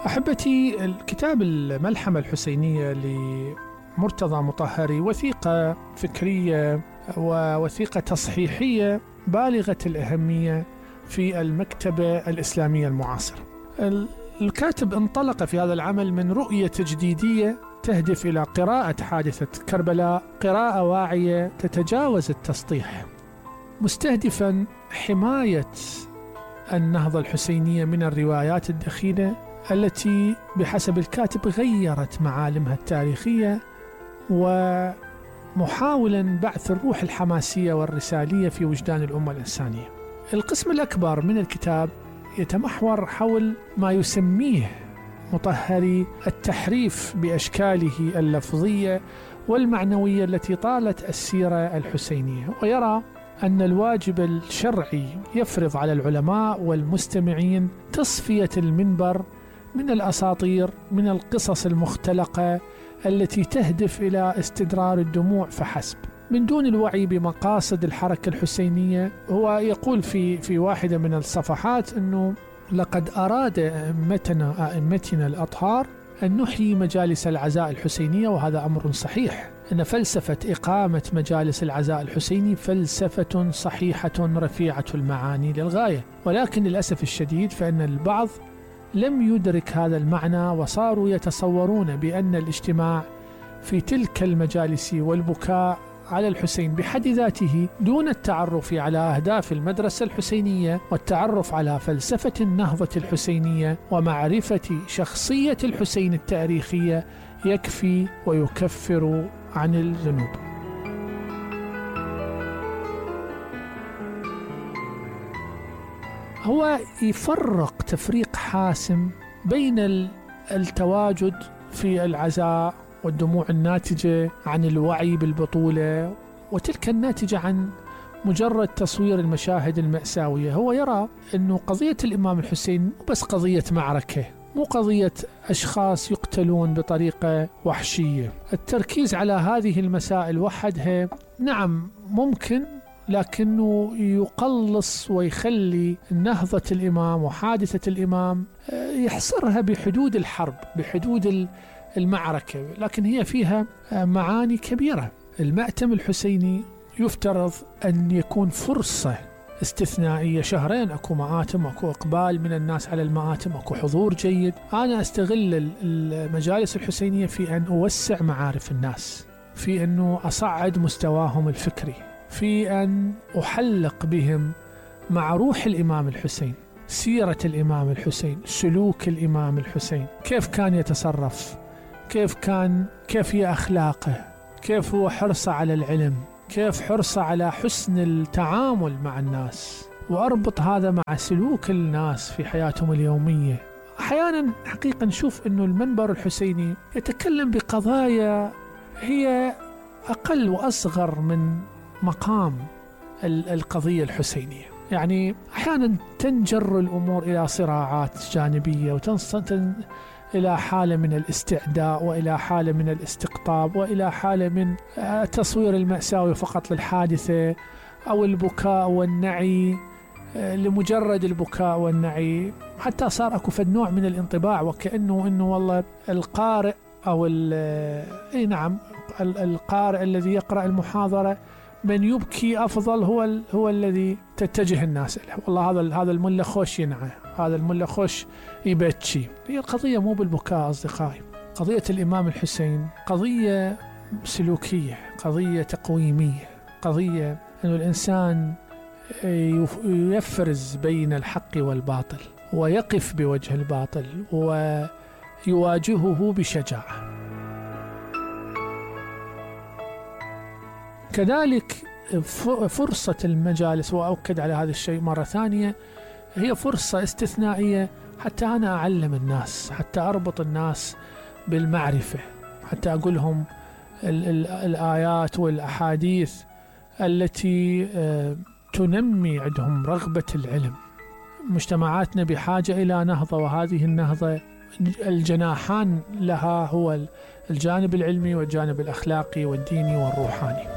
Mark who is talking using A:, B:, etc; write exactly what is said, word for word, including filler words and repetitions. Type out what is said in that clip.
A: أحبتي، الكتاب الملحمة الحسينية لمرتضى مطهري وثيقة فكرية ووثيقة تصحيحية بالغة الأهمية في المكتبة الإسلامية المعاصرة. الكاتب انطلق في هذا العمل من رؤية تجديدية تهدف إلى قراءة حادثة كربلاء قراءة واعية تتجاوز التسطيح، مستهدفا حماية النهضة الحسينية من الروايات الدخيلة التي بحسب الكاتب غيرت معالمها التاريخية، ومحاولا بعث الروح الحماسية والرسالية في وجدان الأمة الإنسانية. القسم الأكبر من الكتاب يتمحور حول ما يسميه مطهري التحريف بأشكاله اللفظية والمعنوية التي طالت السيرة الحسينية، ويرى أن الواجب الشرعي يفرض على العلماء والمستمعين تصفية المنبر من الأساطير، من القصص المختلقة التي تهدف إلى استدرار الدموع فحسب، من دون الوعي بمقاصد الحركة الحسينية. هو يقول في في واحدة من الصفحات أنه لقد أراد أئمتنا أئمتنا الأطهار أن نحيي مجالس العزاء الحسينية، وهذا أمر صحيح، أن فلسفة إقامة مجالس العزاء الحسيني فلسفة صحيحة رفيعة المعاني للغاية، ولكن للأسف الشديد فإن البعض لم يدرك هذا المعنى، وصاروا يتصورون بأن الاجتماع في تلك المجالس والبكاء على الحسين بحد ذاته دون التعرف على أهداف المدرسة الحسينية والتعرف على فلسفة النهضة الحسينية ومعرفة شخصية الحسين التاريخية يكفي ويكفر عن الذنوب. هو يفرق تفريق حاسم بين التواجد في العزاء والدموع الناتجة عن الوعي بالبطولة وتلك الناتجة عن مجرد تصوير المشاهد المأساوية. هو يرى أنه قضية الإمام الحسين مو بس قضية معركة، مو قضية أشخاص يقتلون بطريقة وحشية. التركيز على هذه المسائل وحدها نعم ممكن، لكنه يقلص ويخلي نهضة الإمام وحادثة الإمام يحصرها بحدود الحرب، بحدود المعركة، لكن هي فيها معاني كبيرة. المأتم الحسيني يفترض أن يكون فرصة استثنائية، شهرين أكو مآتم، أكو إقبال من الناس على المآتم، أكو حضور جيد. أنا أستغل المجالس الحسينية في أن أوسع معارف الناس، في أنه أصعد مستواهم الفكري، في أن أحلق بهم مع روح الإمام الحسين، سيرة الإمام الحسين، سلوك الإمام الحسين، كيف كان يتصرف، كيف كان كيف هي أخلاقه، كيف هو حرصه على العلم، كيف حرصه على حسن التعامل مع الناس، وأربط هذا مع سلوك الناس في حياتهم اليومية. أحيانا حقيقة نشوف أنه المنبر الحسيني يتكلم بقضايا هي أقل وأصغر من مقام القضية الحسينية. يعني أحيانا تنجر الأمور إلى صراعات جانبية وتنصت إلى حالة من الاستعداء وإلى حالة من الاستقطاب وإلى حالة من تصوير المأساوي فقط للحادثة أو البكاء والنعي لمجرد البكاء والنعي، حتى صار أكو فد نوع من الانطباع وكأنه إنه والله القارئ أو أي نعم القارئ الذي يقرأ المحاضرة من يبكي أفضل هو هو الذي تتجه الناس له. والله هذا هذا الملا خوش ينعى، هذا الملا خوش يبكي. هي القضية مو بالبكاء أصدقائي، قضية الإمام الحسين قضية سلوكية، قضية تقويمية، قضية أن الإنسان يفرز بين الحق والباطل ويقف بوجه الباطل ويواجهه بشجاعة. كذلك فرصة المجالس، وأؤكد على هذا الشيء مرة ثانية، هي فرصة استثنائية حتى أنا أعلم الناس، حتى أربط الناس بالمعرفة، حتى أقول لهم الآيات والأحاديث التي تنمي عندهم رغبة العلم. مجتمعاتنا بحاجة إلى نهضة، وهذه النهضة الجناحان لها هو الجانب العلمي والجانب الأخلاقي والديني والروحاني.